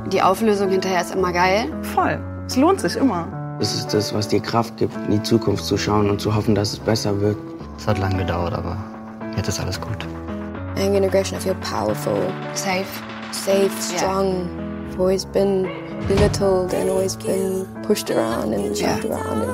Die Auflösung hinterher ist immer geil. Voll. Es lohnt sich immer. Das ist das, was dir Kraft gibt, in die Zukunft zu schauen und zu hoffen, dass es besser wird. Es hat lange gedauert, aber jetzt ist alles gut. Anger and aggression, I feel powerful. Safe. Safe, strong. I've always been belittled and always been pushed around and shoved around.